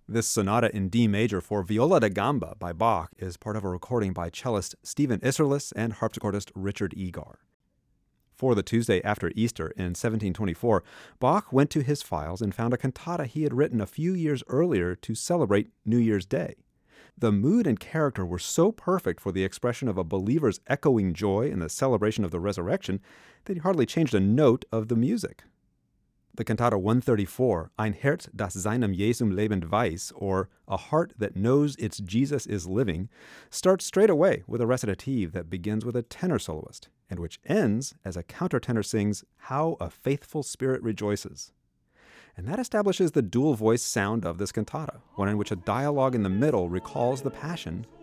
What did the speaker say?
This sonata in D major for viola da gamba by Bach is part of a recording by cellist Stephen Isserlis and harpsichordist Richard Egar. For the Tuesday after Easter in 1724, Bach went to his files and found a cantata he had written a few years earlier to celebrate New Year's Day. The mood and character were so perfect for the expression of a believer's echoing joy in the celebration of the resurrection that he hardly changed a note of the music. The cantata 134, Ein Herz, das seinem Jesum lebend weiß, or A Heart That Knows Its Jesus is Living, starts straight away with a recitative that begins with a tenor soloist, and which ends as a countertenor sings, How a Faithful Spirit Rejoices. And that establishes the dual voice sound of this cantata, one in which a dialogue in the middle recalls the Passion